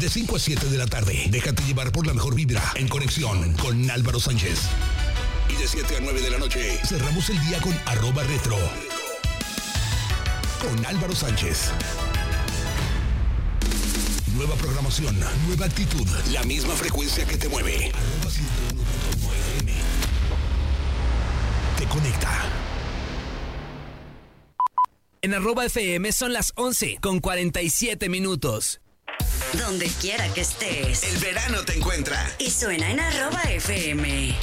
de 5 a 7 de la tarde. Déjate llevar por la mejor vibra en conexión con Álvaro Sánchez. Y de 7 a 9 de la noche cerramos el día con @retro. Con Álvaro Sánchez. Nueva programación, nueva actitud, la misma frecuencia que te mueve. @101.9 te conecta. En @FM son las 11:47. Donde quiera que estés, el verano te encuentra. Y suena en @FM.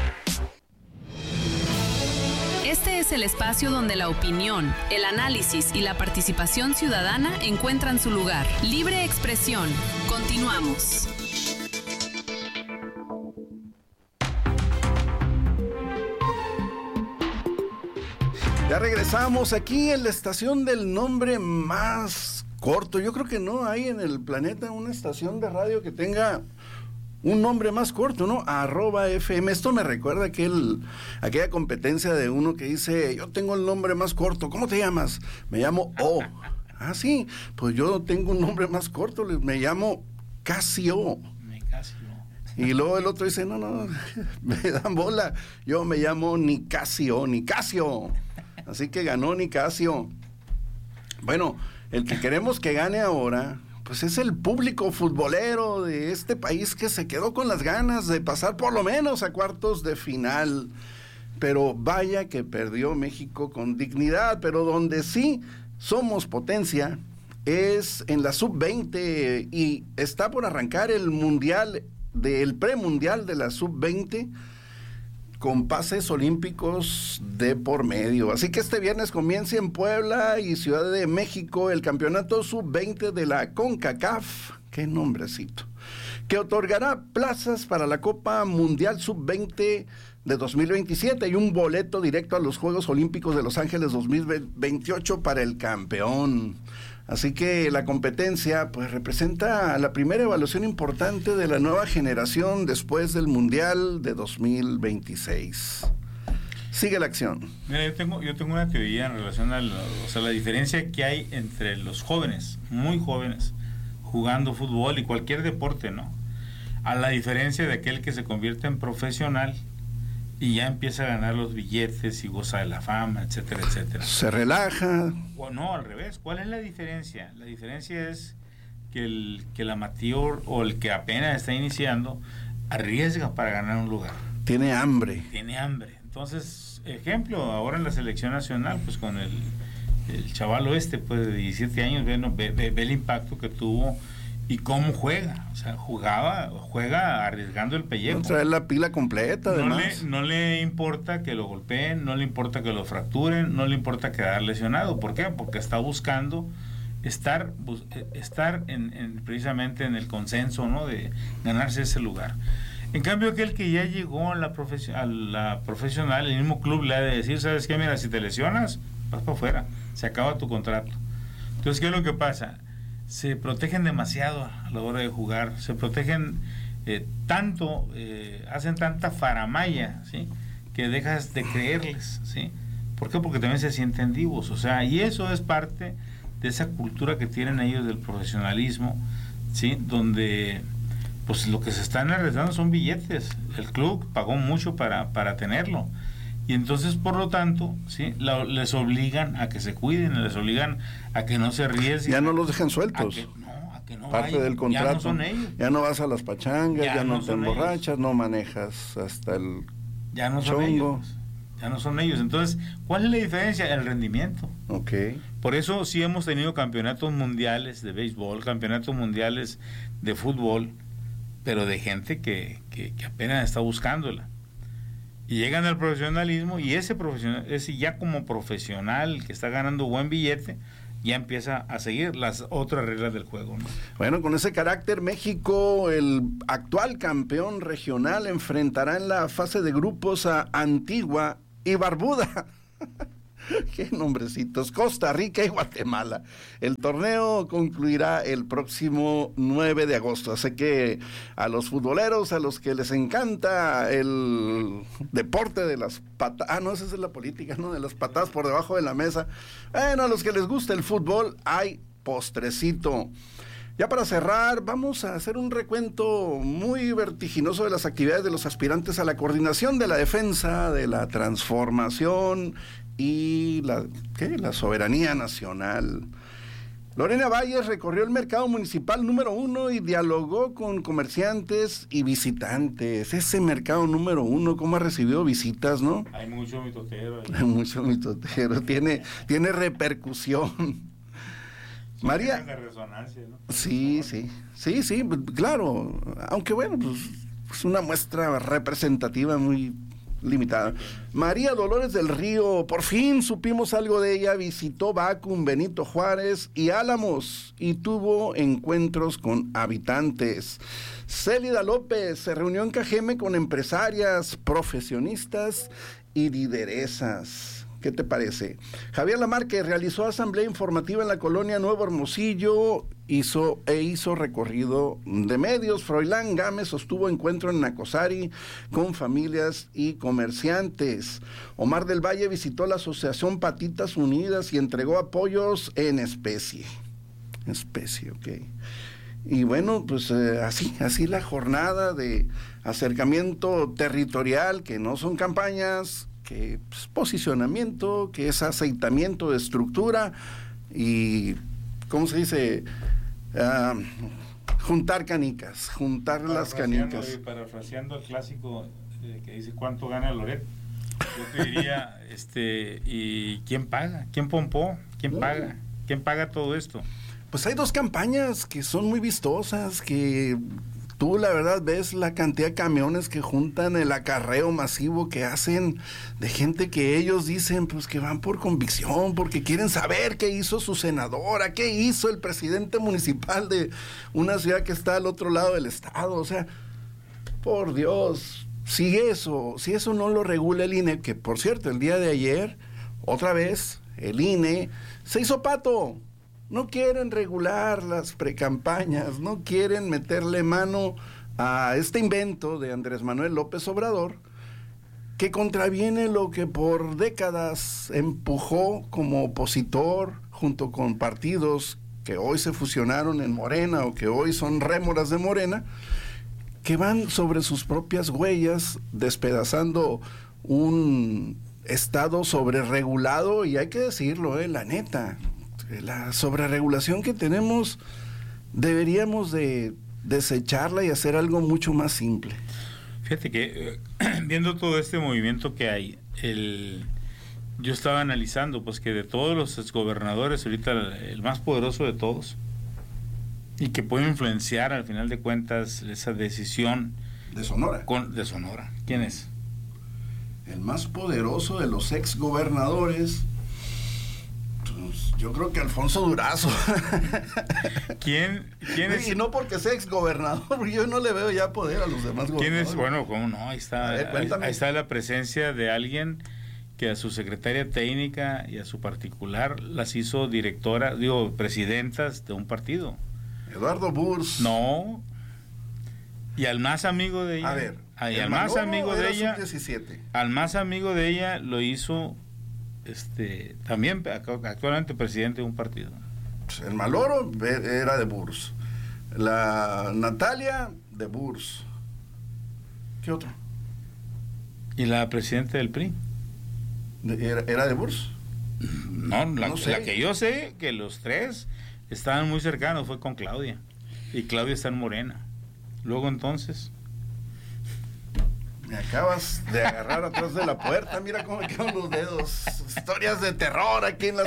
Este es el espacio donde la opinión, el análisis y la participación ciudadana encuentran su lugar. Libre expresión. Continuamos. Ya regresamos aquí en la estación del nombre más corto. Yo creo que no hay en el planeta una estación de radio que tenga un nombre más corto, ¿no? @FM. Esto me recuerda aquella competencia de uno que dice, yo tengo el nombre más corto. ¿Cómo te llamas? Me llamo O. Ah, sí, pues yo tengo un nombre más corto, me llamo Casio. Y luego el otro dice, no, me dan bola. Yo me llamo Nicasio. Así que ganó Nicasio. Bueno, el que queremos que gane ahora, pues es el público futbolero de este país que se quedó con las ganas de pasar por lo menos a cuartos de final. Pero vaya que perdió México con dignidad, pero donde sí somos potencia es en la sub-20 y está por arrancar el premundial de la sub-20 con pases olímpicos de por medio. Así que este viernes comienza en Puebla y Ciudad de México el campeonato sub-20 de la CONCACAF, qué nombrecito, que otorgará plazas para la Copa Mundial Sub-20 de 2027 y un boleto directo a los Juegos Olímpicos de Los Ángeles 2028 para el campeón. Así que la competencia pues representa la primera evaluación importante de la nueva generación después del Mundial de 2026. Sigue la acción. Mira, yo tengo una teoría en relación a la diferencia que hay entre los jóvenes, muy jóvenes, jugando fútbol y cualquier deporte, ¿no? A la diferencia de aquel que se convierte en profesional y ya empieza a ganar los billetes y goza de la fama, etcétera, etcétera. Se relaja. O no, al revés. ¿Cuál es la diferencia? La diferencia es que el amateur o el que apenas está iniciando arriesga para ganar un lugar. Tiene hambre. Entonces, ejemplo, ahora en la selección nacional, pues con el chaval pues de 17 años, ve el impacto que tuvo y cómo juega. O sea, juega arriesgando el pellejo. No trae la pila completa, además. No le importa que lo golpeen, no le importa que lo fracturen, no le importa quedar lesionado. ¿Por qué? Porque está buscando estar precisamente en el consenso, ¿no? De ganarse ese lugar. En cambio, aquel que ya llegó a la profesional, el mismo club le ha de decir, ¿sabes qué? Mira, si te lesionas, vas para afuera, se acaba tu contrato. Entonces, ¿qué es lo que pasa? Se protegen demasiado a la hora de jugar, se protegen tanto, hacen tanta faramalla, ¿sí? Que dejas de creerles, ¿sí? ¿Por qué? Porque también se sienten divos, o sea, y eso es parte de esa cultura que tienen ellos del profesionalismo, ¿sí? Donde pues lo que se están arriesgando son billetes, el club pagó mucho para tenerlo, y entonces por lo tanto, ¿sí? Les obligan a que se cuiden, les obligan a que no se arriesguen. Ya no los dejan sueltos. A que no parte vayan, del contrato. ya no son ellos. Ya no vas a las pachangas, ya no te emborrachas, ellos. No manejas hasta el ya no son chongo. Ya no son ellos. Entonces, ¿cuál es la diferencia? El rendimiento. Okay. Por eso sí hemos tenido campeonatos mundiales de béisbol, campeonatos mundiales de fútbol, pero de gente que apenas está buscándola. Y llegan al profesionalismo, y ese ya como profesional que está ganando buen billete, ya empieza a seguir las otras reglas del juego, ¿no? Bueno, con ese carácter, México, el actual campeón regional, enfrentará en la fase de grupos a Antigua y Barbuda. Qué nombrecitos, Costa Rica y Guatemala. El torneo concluirá el próximo 9 de agosto, así que a los futboleros, a los que les encanta el deporte de las patadas, no, esa es la política, ¿no? De las patadas por debajo de la mesa. Bueno, a los que les gusta el fútbol, hay postrecito. Ya para cerrar, vamos a hacer un recuento muy vertiginoso de las actividades de los aspirantes a la coordinación de la defensa, de la transformación y la soberanía nacional. Lorena Valles recorrió el mercado municipal número 1 y dialogó con comerciantes y visitantes. Ese mercado número 1, ¿cómo ha recibido visitas, no? Hay mucho mitotero. Hay mucho mitotero, tiene repercusión. María. De resonancia, ¿no? Sí, claro. Aunque bueno, pues es una muestra representativa muy limitada. María Dolores del Río, por fin supimos algo de ella, visitó Vacum, Benito Juárez y Álamos y tuvo encuentros con habitantes. Célida López se reunió en Cajeme con empresarias, profesionistas y lideresas. ¿Qué te parece? Javier Lamarque realizó asamblea informativa en la colonia Nuevo Hermosillo, hizo recorrido de medios. Froilán Gámez sostuvo encuentro en Nacosari con familias y comerciantes. Omar del Valle visitó la Asociación Patitas Unidas y entregó apoyos en especie. Ok. Y bueno, pues así la jornada de acercamiento territorial, que no son campañas, que es posicionamiento, que es aceitamiento de estructura y, ¿cómo se dice? Juntar las canicas. Parafraseando el clásico que dice ¿cuánto gana Loret? Yo te diría, ¿y quién paga? ¿Quién pompó? ¿Quién paga? ¿Quién paga todo esto? Pues hay dos campañas que son muy vistosas, que tú la verdad ves la cantidad de camiones que juntan, el acarreo masivo que hacen de gente que ellos dicen pues que van por convicción, porque quieren saber qué hizo su senadora, qué hizo el presidente municipal de una ciudad que está al otro lado del estado. O sea, por Dios, si eso no lo regula el INE, que por cierto, el día de ayer, otra vez, el INE se hizo pato. No quieren regular las precampañas, no quieren meterle mano a este invento de Andrés Manuel López Obrador, que contraviene lo que por décadas empujó como opositor junto con partidos que hoy se fusionaron en Morena o que hoy son rémoras de Morena, que van sobre sus propias huellas despedazando un estado sobreregulado. Y hay que decirlo, la neta, la sobreregulación que tenemos deberíamos de desecharla y hacer algo mucho más simple. Fíjate que viendo todo este movimiento que hay, yo estaba analizando pues que de todos los exgobernadores ahorita el más poderoso de todos y que puede influenciar al final de cuentas esa decisión de Sonora. De Sonora. ¿Quién es? El más poderoso de los exgobernadores. Yo creo que Alfonso Durazo. ¿Quién es? Y no porque sea exgobernador, porque yo no le veo ya poder a los demás gobernadores. ¿Quién es? Bueno, ¿cómo no? Ahí está la presencia de alguien que a su secretaria técnica y a su particular las hizo presidentas de un partido. Eduardo Burs. No. Y al más amigo de ella. A ver. Al más amigo de ella. Sub-17. Al más amigo de ella lo hizo también actualmente presidente de un partido. El Maloro era de Burs. La Natalia de Burs. ¿Qué otro? ¿Y la presidenta del PRI? ¿Era de Burs? No sé. La que yo sé que los tres estaban muy cercanos fue con Claudia. Y Claudia está en Morena. Luego entonces... Me acabas de agarrar atrás de la puerta, mira cómo me quedan los dedos. Historias de terror aquí en la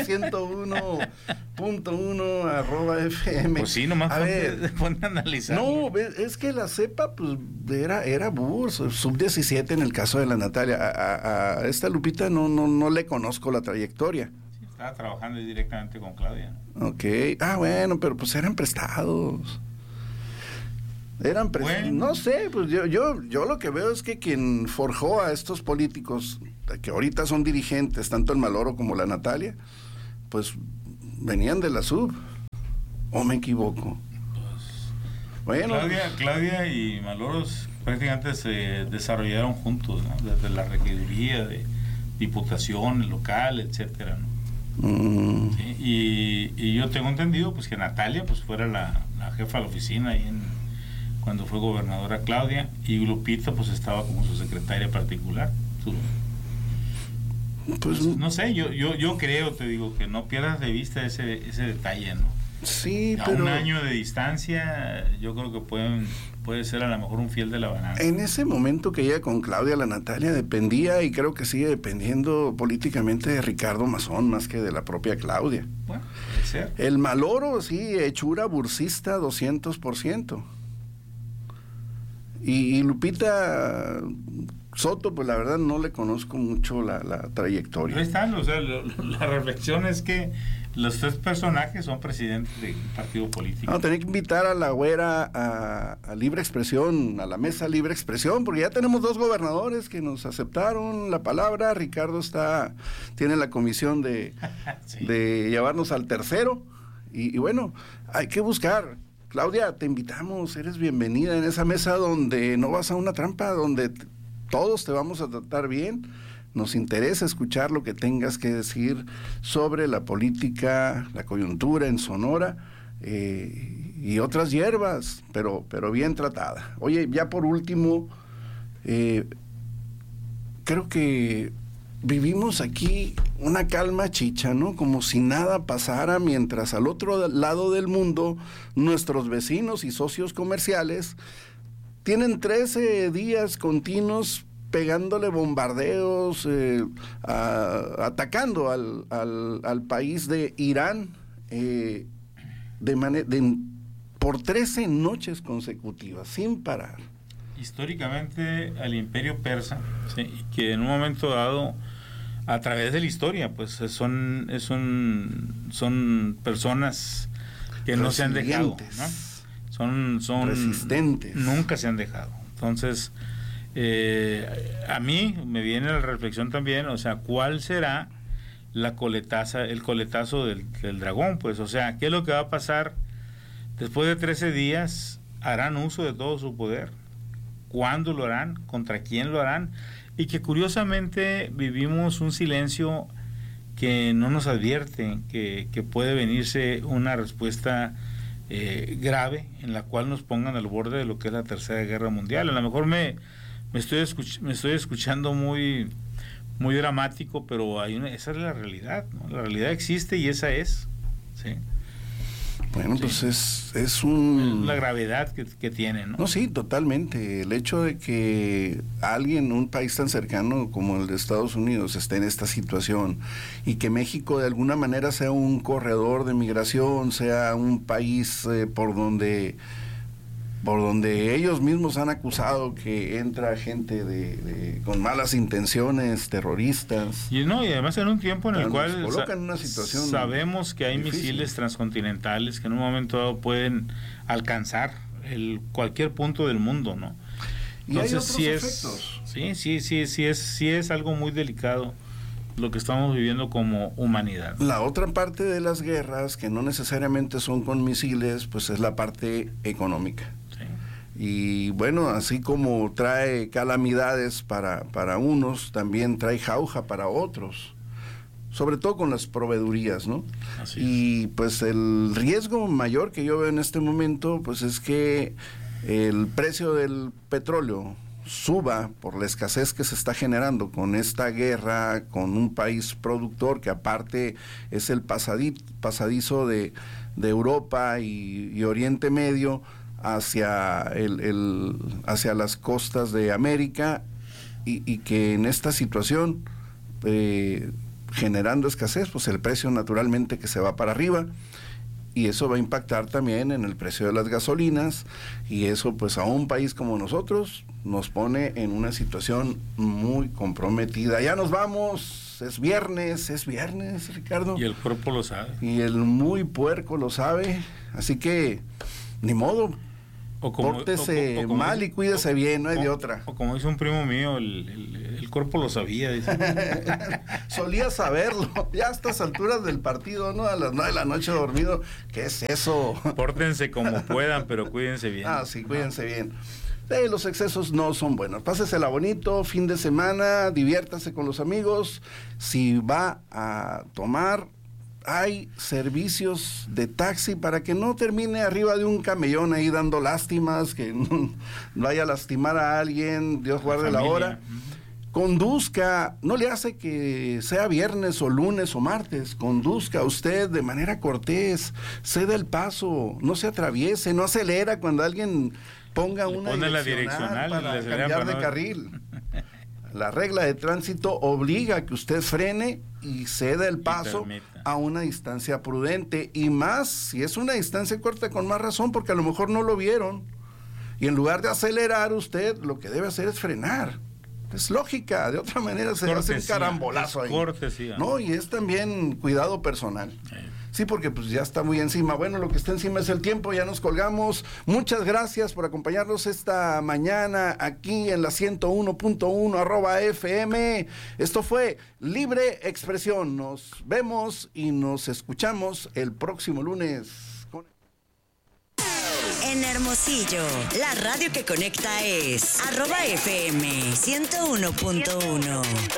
101.1 @FM. Pues sí, nomás ponte a analizar. No, es que la cepa pues era Burs, sub-17 en el caso de la Natalia. A esta Lupita no le conozco la trayectoria. Sí, estaba trabajando directamente con Claudia. Ok, bueno, pero pues eran prestados. Bueno. No sé, pues yo lo que veo es que quien forjó a estos políticos que ahorita son dirigentes, tanto el Maloro como la Natalia, pues venían de la sub. ¿O me equivoco? Pues, bueno, Claudia y Maloro prácticamente se desarrollaron juntos, ¿no? Desde la regiduría de diputación local, etcétera, ¿no? Sí, y yo tengo entendido pues que Natalia pues fuera la jefa de la oficina ahí cuando fue gobernadora Claudia, y Lupita pues estaba como su secretaria particular. Pues no sé, yo creo, te digo, que no pierdas de vista ese detalle, ¿no? Sí, a pero un año de distancia, yo creo que puede ser a lo mejor un fiel de la balanza. En ese momento que ella con Claudia, la Natalia, dependía, y creo que sigue dependiendo políticamente de Ricardo Mazón más que de la propia Claudia. Bueno, puede ser. El Maloro, sí, hechura bursista 200%. Y Lupita Soto, pues la verdad no le conozco mucho la trayectoria. Ahí están, o sea, la reflexión es que los tres personajes son presidentes de un partido político. No, tenía que invitar a la güera a Libre Expresión, a la mesa Libre Expresión, porque ya tenemos 2 gobernadores que nos aceptaron la palabra. Ricardo tiene la comisión de llevarnos al tercero, y bueno, hay que buscar. Claudia, te invitamos, eres bienvenida en esa mesa donde no vas a una trampa, donde todos te vamos a tratar bien. Nos interesa escuchar lo que tengas que decir sobre la política, la coyuntura en Sonora y otras hierbas, pero bien tratada. Oye, ya por último, creo que vivimos aquí una calma chicha, ¿no? Como si nada pasara, mientras al otro lado del mundo nuestros vecinos y socios comerciales tienen 13 días continuos pegándole bombardeos, atacando al país de Irán por 13 noches consecutivas, sin parar. Históricamente al imperio persa, ¿sí? Que en un momento dado, a través de la historia, pues son personas que no se han dejado, ¿no? Son resistentes, nunca se han dejado. Entonces, a mí me viene la reflexión también, o sea, ¿cuál será el coletazo del dragón? Pues, o sea, ¿qué es lo que va a pasar después de 13 días? ¿Harán uso de todo su poder? ¿Cuándo lo harán? ¿Contra quién lo harán? Y que curiosamente vivimos un silencio que no nos advierte que puede venirse una respuesta grave en la cual nos pongan al borde de lo que es la Tercera Guerra Mundial. A lo mejor me estoy escuchando muy dramático, pero esa es la realidad, ¿no? La realidad existe y esa es, ¿sí? Bueno, pues es la gravedad que tiene, ¿no? No, sí, totalmente. El hecho de que un país tan cercano como el de Estados Unidos, esté en esta situación, y que México de alguna manera sea un corredor de migración, sea un país por donde ellos mismos han acusado que entra gente con malas intenciones, terroristas. Y además en un tiempo en el cual colocan en una situación sabemos que hay difícil. Misiles transcontinentales que en un momento dado pueden alcanzar cualquier punto del mundo, ¿no? Y entonces, hay otros efectos. Sí es algo muy delicado lo que estamos viviendo como humanidad. La otra parte de las guerras, que no necesariamente son con misiles, pues es la parte económica. Y bueno, así como trae calamidades para unos, también trae jauja para otros, sobre todo con las proveedurías, ¿no? Así y pues el riesgo mayor que yo veo en este momento, pues es que el precio del petróleo suba por la escasez que se está generando con esta guerra, con un país productor que aparte es el pasadizo de Europa y Oriente Medio hacia las costas de América, y que en esta situación generando escasez, pues el precio naturalmente que se va para arriba, y eso va a impactar también en el precio de las gasolinas, y eso pues a un país como nosotros nos pone en una situación muy comprometida. Ya nos vamos, es viernes, Ricardo. Y el cuerpo lo sabe. Y el muy puerco lo sabe, así que ni modo. Pórtese mal y cuídese bien, no hay de otra. O como dice un primo mío, el cuerpo lo sabía, dice. Solía saberlo, ya a estas alturas del partido, ¿no? A las 9 de la noche dormido, ¿qué es eso? Pórtense como puedan, pero cuídense bien. Sí, cuídense bien. Los excesos no son buenos. Pásesela bonito, fin de semana, diviértase con los amigos. Si va a tomar, hay servicios de taxi para que no termine arriba de un camellón ahí dando lástimas, que no vaya a lastimar a alguien, Dios guarde la hora. Conduzca, no le hace que sea viernes o lunes o martes, conduzca usted de manera cortés, ceda el paso, no se atraviese, no acelera cuando alguien ponga una direccional para cambiar de carril. La regla de tránsito obliga a que usted frene y ceda el paso a una distancia prudente, y más si es una distancia corta, con más razón, porque a lo mejor no lo vieron, y en lugar de acelerar, usted lo que debe hacer es frenar. Es lógica, de otra manera se hace un carambolazo ahí. Cortesía. No, y es también cuidado personal. Sí, porque pues ya está muy encima. Bueno, lo que está encima es el tiempo, ya nos colgamos. Muchas gracias por acompañarnos esta mañana aquí en la 101.1 @FM. Esto fue Libre Expresión. Nos vemos y nos escuchamos el próximo lunes. En Hermosillo, la radio que conecta es @FM 101.1.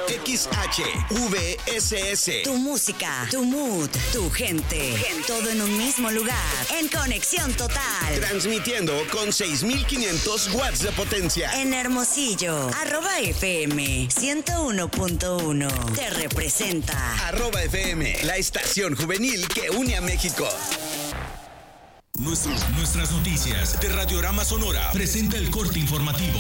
XHVSS. Tu música, tu mood, tu gente. Todo en un mismo lugar. En conexión total. Transmitiendo con 6,500 watts de potencia. En Hermosillo, @FM 101.1. Te representa. @FM, la estación juvenil que une a México. Nuestras noticias de Radiorama Sonora presenta el corte informativo.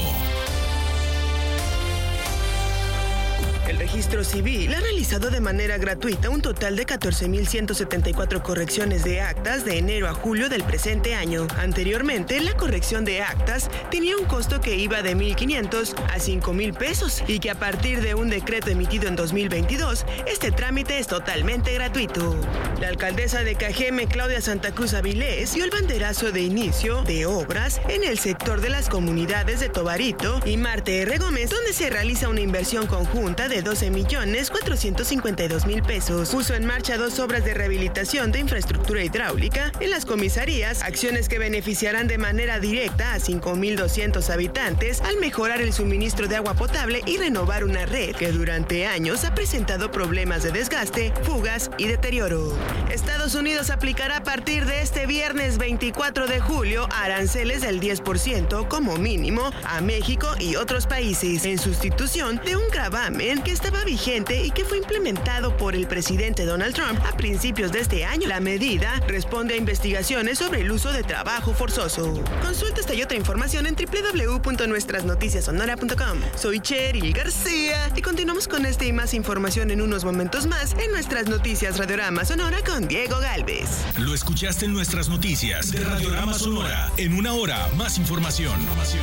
El registro civil ha realizado de manera gratuita un total de 14,174 correcciones de actas de enero a julio del presente año. Anteriormente, la corrección de actas tenía un costo que iba de 1,500 a 5,000 pesos y que a partir de un decreto emitido en 2022, este trámite es totalmente gratuito. La alcaldesa de Cajeme, Claudia Santa Cruz Avilés, dio el banderazo de inicio de obras en el sector de las comunidades de Tobarito y Marte R. Gómez, donde se realiza una inversión conjunta de 12,452,000 pesos. Puso en marcha 2 obras de rehabilitación de infraestructura hidráulica en las comisarías, acciones que beneficiarán de manera directa a 5,200 habitantes al mejorar el suministro de agua potable y renovar una red que durante años ha presentado problemas de desgaste, fugas y deterioro. Estados Unidos aplicará a partir de este viernes 24 de julio aranceles del 10% como mínimo a México y otros países, en sustitución de un gravamen que estaba vigente y que fue implementado por el presidente Donald Trump a principios de este año. La medida responde a investigaciones sobre el uso de trabajo forzoso. Consulta esta y otra información en www.nuestrasnoticiasonora.com. Soy Cheryl García y continuamos con esta y más información en unos momentos más en Nuestras Noticias Radiorama Sonora con Diego Galvez. Lo escuchaste en Nuestras Noticias de Radiorama Sonora. En una hora, más información.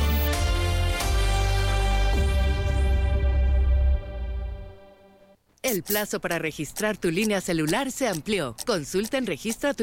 El plazo para registrar tu línea celular se amplió. Consulta en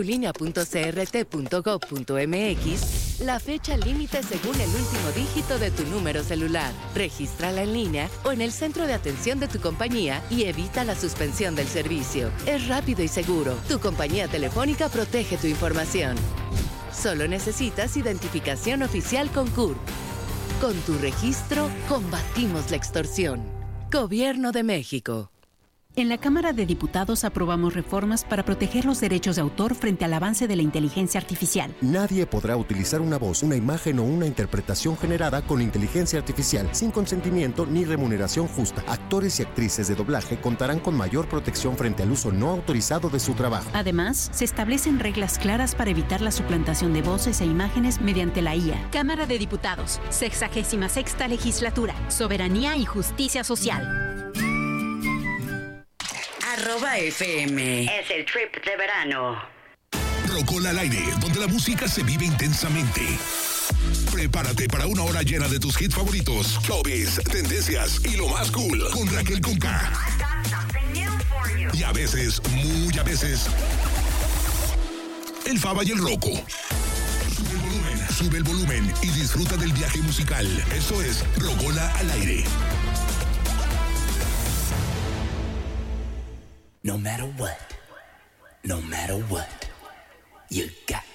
registratulínea.crt.gov.mx la fecha límite según el último dígito de tu número celular. Regístrala en línea o en el centro de atención de tu compañía y evita la suspensión del servicio. Es rápido y seguro. Tu compañía telefónica protege tu información. Solo necesitas identificación oficial con CURP. Con tu registro, combatimos la extorsión. Gobierno de México. En la Cámara de Diputados aprobamos reformas para proteger los derechos de autor frente al avance de la inteligencia artificial. Nadie podrá utilizar una voz, una imagen o una interpretación generada con inteligencia artificial sin consentimiento ni remuneración justa. Actores y actrices de doblaje contarán con mayor protección frente al uso no autorizado de su trabajo. Además, se establecen reglas claras para evitar la suplantación de voces e imágenes mediante la IA. Cámara de Diputados, 66ª Legislatura, Soberanía y Justicia Social. @FM es el trip de verano. Rocola al aire, donde la música se vive intensamente. Prepárate para una hora llena de tus hits favoritos, showbiz, tendencias y lo más cool con Raquel Conca. Y a veces, muy a veces, el Faba y el Rocco. Sube el volumen y disfruta del viaje musical. Eso es Rocola al aire. No matter what, you got